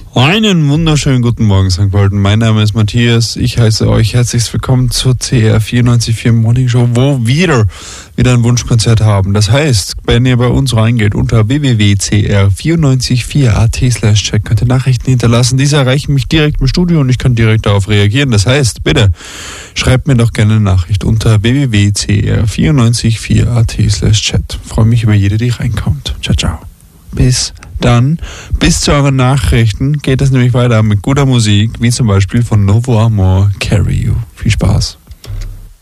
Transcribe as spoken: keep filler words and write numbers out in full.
Einen wunderschönen guten Morgen, Sankt Pölten. Mein Name ist Matthias. Ich heiße euch herzlich willkommen zur C R vierundneunzig Komma vier Morning Show, wo wir wieder ein Wunschkonzert haben. Das heißt, wenn ihr bei uns reingeht unter w w w punkt c r vierundneunzig punkt vier punkt a t slash chat, könnt ihr Nachrichten hinterlassen. Diese erreichen mich direkt im Studio und ich kann direkt darauf reagieren. Das heißt, bitte schreibt mir doch gerne eine Nachricht unter w w w punkt c r vierundneunzig punkt vier punkt a t slash chat. Freue mich über jede, die reinkommt. Ciao, ciao. Bis dann, bis zu euren Nachrichten geht es nämlich weiter mit guter Musik, wie zum Beispiel von Novo Amor, Carry You. Viel Spaß.